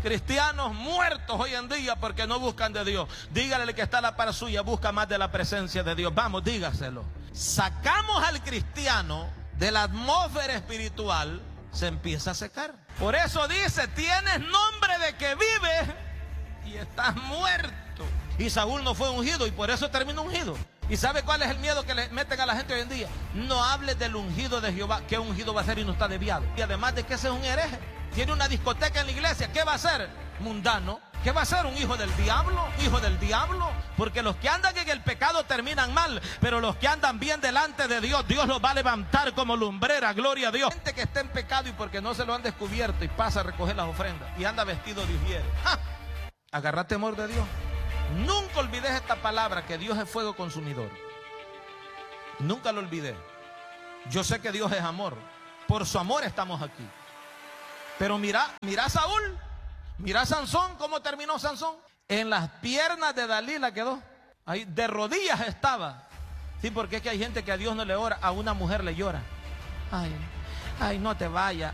Cristianos muertos hoy en día porque no buscan de Dios. Dígale al que está a la par suya, busca más de la presencia de Dios. Vamos, dígaselo. Sacamos al cristiano de la atmósfera espiritual, se empieza a secar. Por eso dice, tienes nombre de que vives y estás muerto. Y Saúl no fue ungido y por eso terminó ungido. ¿Y sabe cuál es el miedo que le meten a la gente hoy en día? No hables del ungido de Jehová. ¿Qué ungido va a ser y no está desviado? Y además de que ese es un hereje. Tiene una discoteca en la iglesia. ¿Qué va a ser? Mundano. ¿Qué va a ser? ¿Un hijo del diablo? ¿Hijo del diablo? Porque los que andan en el pecado terminan mal, pero los que andan bien delante de Dios, Dios los va a levantar como lumbrera. Gloria a Dios. Gente que está en pecado y porque no se lo han descubierto y pasa a recoger las ofrendas y anda vestido de ujier. Agarra temor de Dios. Nunca olvides esta palabra, que Dios es fuego consumidor. Nunca lo olvidé. Yo sé que Dios es amor. Por su amor estamos aquí. Pero mira a Saúl, mira a Sansón, ¿cómo terminó Sansón? En las piernas de Dalila quedó. Ahí de rodillas estaba. Sí, porque es que hay gente que a Dios no le ora, a una mujer le llora. Ay, no te vayas.